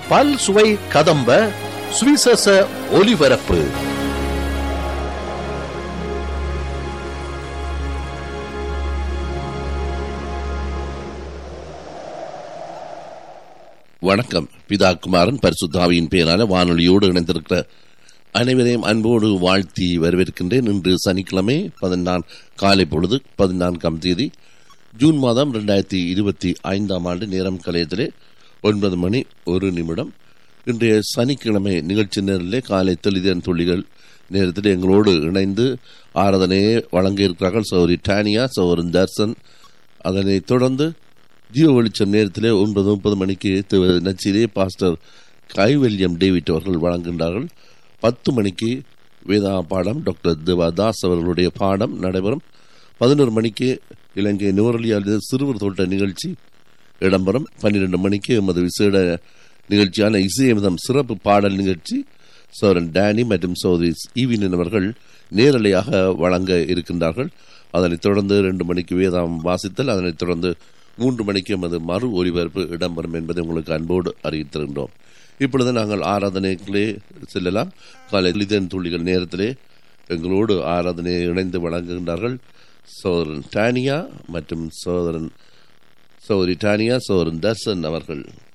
பல் சுவை கதம்ப சுவிசேஷ ஒலிபரப்பு. வணக்கம். பிதா குமாரன் பரிசுத்தாவியின் பெயரான வானொலியோடு இணைந்திருக்கிற அனைவரையும் அன்போடு வாழ்த்தி வரவேற்கின்றேன். இன்று சனிக்கிழமை காலை பொழுது 14ஆம் தேதி ஜூன் மாதம் 2025 ஆண்டு. நேரம் கலையத்திலே 9:01. இன்றைய சனிக்கிழமை நிகழ்ச்சி நேரிலே காலை தெளிதன் துளிகள் நேரத்தில் எங்களோடு இணைந்து ஆராதனையை வழங்க இருக்கிறார்கள் சௌரி டானியா, சௌரன் தர்சன். அதனைத் தொடர்ந்து ஜீவ வெளிச்சம் நேரத்திலே 9:30 நச்சிலே பாஸ்டர் கைவல்யம் டேவிட் அவர்கள் வழங்குகின்றார்கள். 10 மணிக்கு வேதா பாடம் டாக்டர் தேவாதாஸ் அவர்களுடைய பாடம் நடைபெறும். 11 மணிக்கு இலங்கை நுவரலியால் சிறுவர் தோட்ட நிகழ்ச்சி இடம்பெறும். 12 மணிக்கு எமது விசேட நிகழ்ச்சியான இசையமிதம் சிறப்பு பாடல் நிகழ்ச்சி சௌரன் டேனி மற்றும் சௌதரி ஈவினின் அவர்கள் நேரலையாக வழங்க இருக்கின்றார்கள். அதனைத் தொடர்ந்து 2 மணிக்கு வேதாம் வாசித்தல், அதனைத் தொடர்ந்து 3 மணிக்கு எமது மறு ஒலிபரப்பு இடம்பெறும் என்பதை உங்களுக்கு அன்போடு அறிவித்திருக்கின்றோம். இப்பொழுது நாங்கள் ஆராதனைகளே செல்லலாம். காலை லிதன் துளிகள் நேரத்திலே எங்களோடு ஆராதனையை இணைந்து வழங்குகின்றார்கள் சௌரன் டானியா மற்றும் சௌரி டானியா, சௌரன் தர்சன் அவர்கள்.